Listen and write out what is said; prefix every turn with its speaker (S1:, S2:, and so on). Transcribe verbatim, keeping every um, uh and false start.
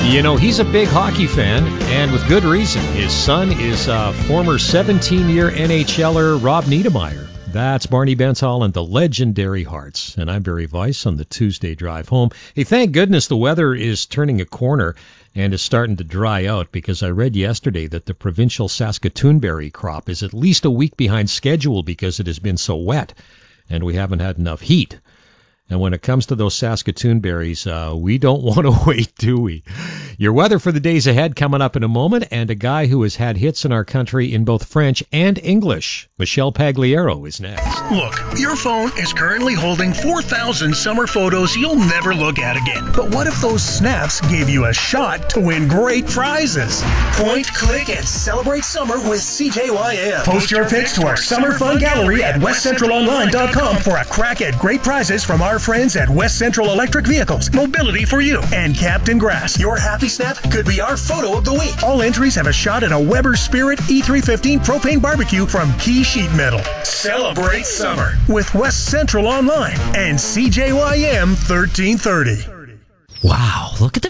S1: You know, he's a big hockey fan, and with good reason. His son is uh, former seventeen-year N H L er Rob Niedermayer. That's Barney Bentall and the legendary Hearts. And I'm Barry Weiss on the Tuesday drive home. Hey, thank goodness the weather is turning a corner and is starting to dry out, because I read yesterday that the provincial Saskatoon berry crop is at least a week behind schedule because it has been so wet and we haven't had enough heat. And when it comes to those Saskatoon berries, uh, we don't want to wait, do we? Your weather for the days ahead coming up in a moment, and a guy who has had hits in our country in both French and English. Michelle Pagliaro is next.
S2: Look, your phone is currently holding four thousand summer photos you'll never look at again. But what if those snaps gave you a shot to win great prizes? Point, click, and celebrate summer with C J Y M. Post your pics to our Summer Fun Gallery at west central online dot com for a crack at great prizes from our friends at West Central Electric Vehicles, Mobility for You, and Captain Grass. Your happy snap could be our photo of the week. All entries have a shot at a Weber Spirit E three fifteen propane barbecue from Key Sheet Metal. Celebrate summer with West Central Online and C J Y M thirteen thirty.
S1: Wow, look at the